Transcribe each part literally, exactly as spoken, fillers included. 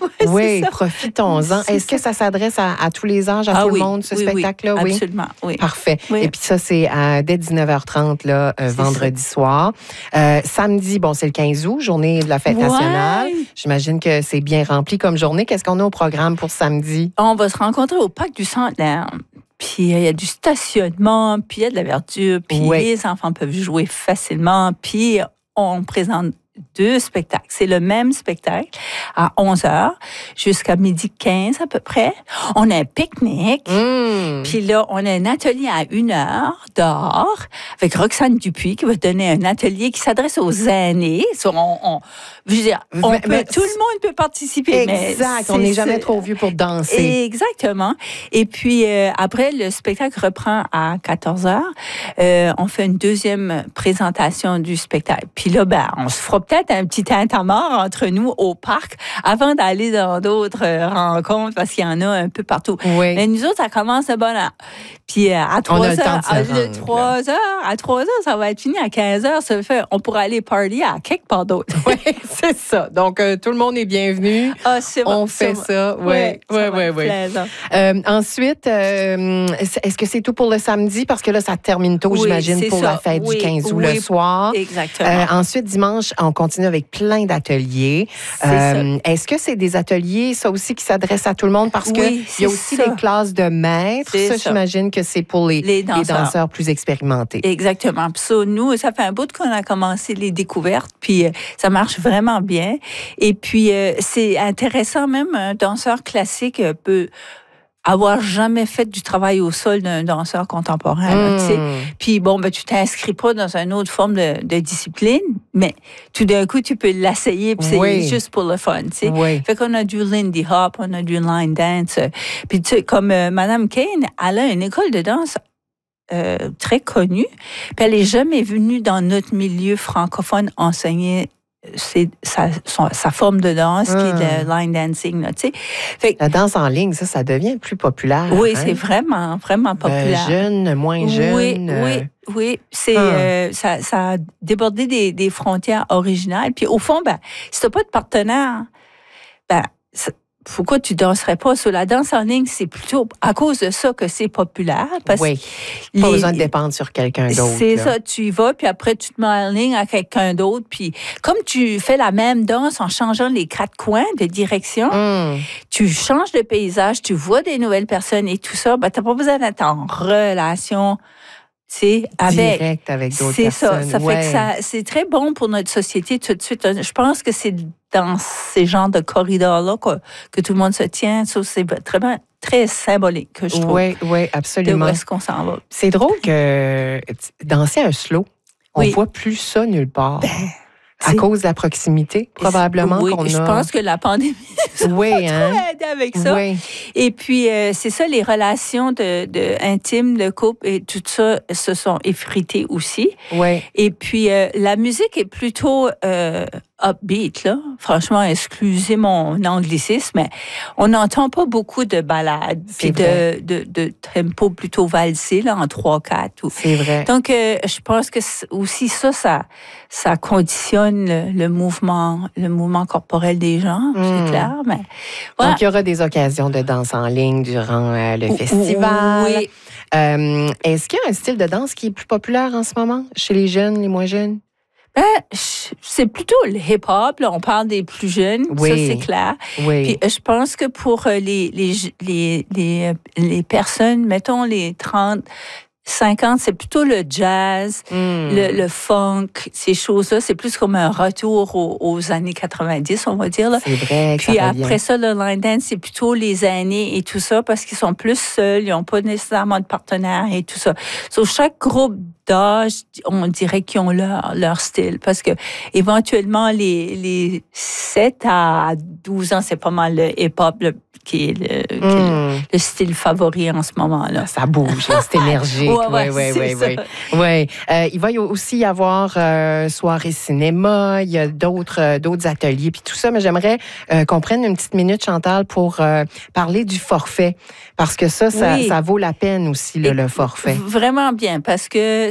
ouais, oui, ça. profitons-en. C'est Est-ce ça. que ça s'adresse à, à tous les âges, à ah, tout oui, le monde, ce oui, spectacle-là? Oui, absolument, oui. Parfait. Oui. Et puis ça, c'est à, dès dix-neuf heures trente, là, euh, vendredi ça. soir. Euh, samedi, bon, c'est le quinze août, journée de la fête ouais. nationale. J'imagine que c'est bien rempli comme journée. Qu'est-ce qu'on a au programme pour samedi? On va se rencontrer au parc du Centenaire. Puis il y a du stationnement, puis il y a de la verdure, puis oui. les enfants peuvent jouer facilement, puis on présente deux spectacles. C'est le même spectacle à onze heures jusqu'à midi quinze à peu près. On a un pique-nique. Mmh. Puis là, on a un atelier à une heure dehors avec Roxane Dupuis qui va donner un atelier qui s'adresse aux aînés. On, on, je veux dire, on mais, peut, mais, tout le monde peut participer. Exact. Mais on n'est jamais trop vieux pour danser. Exactement. Et puis, euh, après, le spectacle reprend à quatorze heures. Euh, on fait une deuxième présentation du spectacle. Puis là, ben, on se fera peut-être un petit tintamarre entre nous au parc avant d'aller dans d'autres rencontres parce qu'il y en a un peu partout. Oui. Mais nous autres, ça commence de bonne heure. Puis à trois heures, à trois heures, à trois heures, ça va être fini à quinze heures. Ça fait, on pourra aller party à quelque part d'autre. Oui, c'est ça. Donc, euh, tout le monde est bienvenu. Ah, c'est On fait ça. Oui, oui, oui, oui. Euh, ensuite, euh, est-ce que c'est tout pour le samedi? Parce que là, ça termine tôt, oui, j'imagine, pour ça. la fête oui, du quinze août oui, le soir. Exactement. Euh, ensuite, dimanche, on continue avec plein d'ateliers. Euh, est-ce que c'est des ateliers, ça aussi, qui s'adressent à tout le monde? Parce qu'il oui, y a aussi ça. les classes de maîtres. Ça, ça. J'imagine que c'est pour les, les, danseurs. les danseurs plus expérimentés. Exactement. Puis ça, nous, ça fait un bout qu'on a commencé les découvertes, puis euh, ça marche vraiment bien. Et puis, euh, c'est intéressant, même un danseur classique euh, peut avoir jamais fait du travail au sol d'un danseur contemporain. Là, mmh. tu sais. Puis bon, ben, tu t'inscris pas dans une autre forme de, de discipline, mais tout d'un coup, tu peux l'essayer, puis oui. c'est juste pour le fun. Tu sais. Oui. Fait qu'on a du Lindy Hop, on a du line dance. Puis tu sais, comme euh, Madame Kane, elle a une école de danse euh, très connue, puis elle n'est jamais venue dans notre milieu francophone enseigner c'est sa, son, sa forme de danse hum. qui est le line dancing. Là, tu sais. Fait, la danse en ligne, ça, ça devient plus populaire. Oui, hein? c'est vraiment, vraiment populaire. Euh, jeune, moins jeune. Oui, euh... oui, oui. C'est, hum. euh, ça, ça a débordé des, des frontières originales. Puis au fond, ben, si tu n'as pas de partenaire, ben, pourquoi tu danserais pas sur la danse en ligne? C'est plutôt à cause de ça que c'est populaire. Parce oui, pas les, besoin de dépendre sur quelqu'un d'autre. C'est là. ça, tu y vas, puis après, tu te mets en ligne à quelqu'un d'autre. Puis comme tu fais la même danse en changeant les quatre coins de direction, mm. tu changes de paysage, tu vois des nouvelles personnes et tout ça, ben, tu n'as pas besoin d'être en relation. C'est avec, direct avec d'autres c'est personnes. C'est ça. Ça ouais. fait que ça, c'est très bon pour notre société tout de suite. Je pense que c'est dans ces genres de corridors-là que, que tout le monde se tient. Ça, c'est très, très symbolique, que je trouve. Oui, oui, absolument. De où est-ce qu'on s'en va. C'est drôle que danser un slow, on ne oui. voit plus ça nulle part. Ben, à cause de la proximité, probablement oui, qu'on a... je pense que la pandémie ça oui, va hein? aider avec ça. Oui. Et puis, euh, c'est ça, les relations de, de intimes, de couple, et tout ça se sont effritées aussi. Oui. Et puis, euh, la musique est plutôt euh, upbeat, là. Franchement, excusez mon anglicisme, mais on n'entend pas beaucoup de ballades, puis de, de, de tempo plutôt valsé, là, en trois quatre. Ou... C'est vrai. Donc, euh, je pense que aussi ça, ça, ça conditionne le, le mouvement, le mouvement corporel des gens, mmh. c'est clair. Mais, voilà. Donc, il y aura des occasions de danse en ligne durant euh, le festival. Oui. Euh, est-ce qu'il y a un style de danse qui est plus populaire en ce moment, chez les jeunes, les moins jeunes? Ben, c'est plutôt le hip-hop. Là, on parle des plus jeunes, oui. ça, c'est clair. Oui. Puis, je pense que pour les, les, les, les, les personnes, mettons les trente, cinquante, c'est plutôt le jazz, mm. le, le funk, ces choses-là. C'est plus comme un retour aux, aux années quatre-vingt-dix, on va dire. Là. C'est vrai. Puis après ça, le line dance, c'est plutôt les aînés et tout ça, parce qu'ils sont plus seuls, ils n'ont pas nécessairement de partenaire et tout ça. Sur chaque groupe d'âge, on dirait qu'ils ont leur, leur style. Parce que éventuellement, les, les sept à douze ans, c'est pas mal le hip-hop le, qui est, le, mm. qui est le, le style favori en ce moment-là. Ça bouge, c'est énergique. Oui, oui, oui, oui, oui. oui. Euh, il va y aussi y avoir euh, soirée cinéma, il y a d'autres, euh, d'autres ateliers, puis tout ça, mais j'aimerais euh, qu'on prenne une petite minute, Chantal, pour euh, parler du forfait, parce que ça, ça, oui. ça vaut la peine aussi, là, le forfait. Vraiment bien, parce que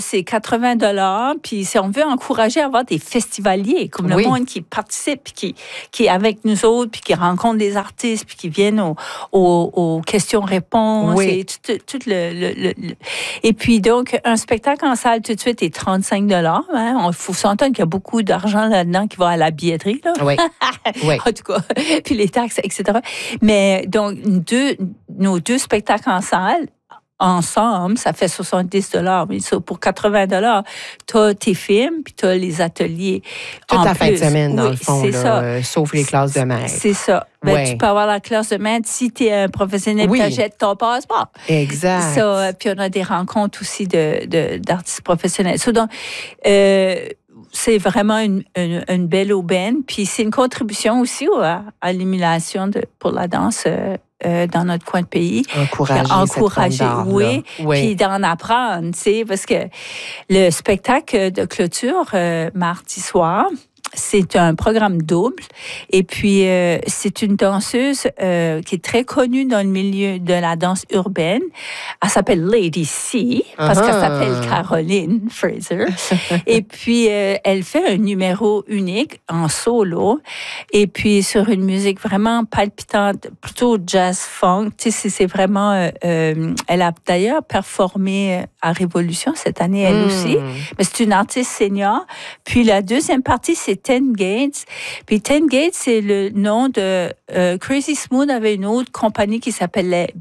c'est quatre-vingts dollars. Puis si on veut encourager à avoir des festivaliers, comme le Oui. monde qui participe, puis qui, qui est avec nous autres, puis qui rencontre des artistes, puis qui viennent aux, aux, aux questions-réponses. Oui. Et tout, tout le, le, le, le... Et puis donc, un spectacle en salle tout de suite est trente-cinq dollars. Hein. Il faut s'entendre qu'il y a beaucoup d'argent là-dedans qui va à la billetterie. Là. Oui. Oui. En tout cas, puis les taxes, et cetera. Mais donc, deux, nos deux spectacles en salle, ensemble, ça fait soixante-dix dollars. Mais ça, pour quatre-vingts dollars, tu as tes films, puis tu as les ateliers. Toute en la fin de plus. semaine, dans Oui, le fond, c'est là, ça. euh, sauf les classes de maître. C'est ça. Ben, Ouais. tu peux avoir la classe de maître si tu es un professionnel, Oui. tu achètes ton passeport. Exact. Ça, puis on a des rencontres aussi de, de, d'artistes professionnels. So, donc, euh, c'est vraiment une, une, une belle aubaine. Puis c'est une contribution aussi à, à l'émulation de, pour la danse euh, euh, dans notre coin de pays. Encourager, Encourager, cette forme oui. d'art-là. Oui. Puis d'en apprendre, tu sais, parce que le spectacle de clôture, euh, mardi soir, c'est un programme double. Et puis, euh, c'est une danseuse euh, qui est très connue dans le milieu de la danse urbaine. Elle s'appelle Lady C, parce Uh-huh. qu'elle s'appelle Caroline Fraser. Et puis, euh, elle fait un numéro unique en solo. Et puis, sur une musique vraiment palpitante, plutôt jazz-funk. Tu sais, c'est, c'est vraiment... Euh, euh, elle a d'ailleurs performé à Révolution cette année, elle Mm. aussi. Mais c'est une artiste senior. Puis, la deuxième partie, c'est Ten Gates. Puis Ten Gates, c'est le nom de... Euh, Crazy Smooth avait une autre compagnie qui s'appelait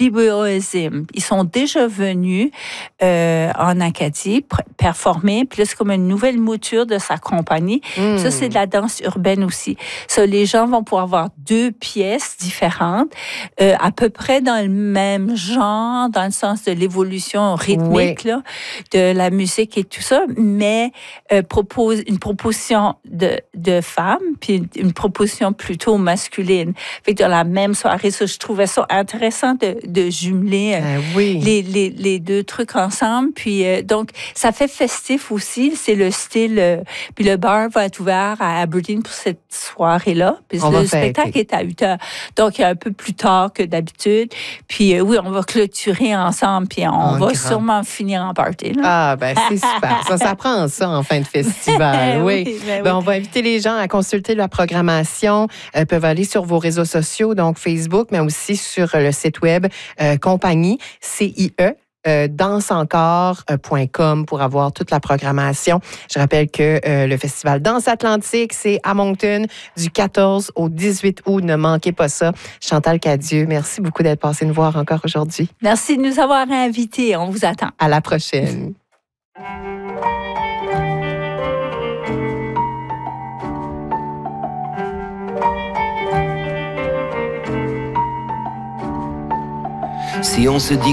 Biboism. Ils sont déjà venus euh, en Acadie pr- performer. Puis là, c'est comme une nouvelle mouture de sa compagnie. Mm. Ça, c'est de la danse urbaine aussi. Ça, les gens vont pouvoir avoir deux pièces différentes, euh, à peu près dans le même genre, dans le sens de l'évolution rythmique Oui. là, de la musique et tout ça, mais euh, propose une proposition de, de femmes, puis une proposition plutôt masculine. Fait que dans la même soirée, ça, je trouvais ça intéressant de, de jumeler euh, Euh, oui. les, les, les deux trucs ensemble. Puis euh, donc, ça fait festif aussi. C'est le style. Euh, puis le bar va être ouvert à Aberdeen pour cette soirée-là. Puis On le va spectacle fêter. est à huit heures. Donc, un peu plus tard que d'habitude. Puis euh, oui, on va clôturer ensemble. Puis on En va grand. sûrement finir en party. Là. Ah, ben c'est super. Ça s'apprend ça en fin de festival. Oui. Oui, ben Ben, oui. on va inviter les gens à consulter la programmation. Ils peuvent aller sur vos réseaux sociaux, donc Facebook, mais aussi sur le site web euh, compagnie, C I E. Euh, danse encore point com pour avoir toute la programmation. Je rappelle que euh, le festival Danse Atlantique, c'est à Moncton du quatorze au dix-huit août. Ne manquez pas ça. Chantal Cadieux, merci beaucoup d'être passée nous voir encore aujourd'hui. Merci de nous avoir invités. On vous attend. À la prochaine. Si on se dit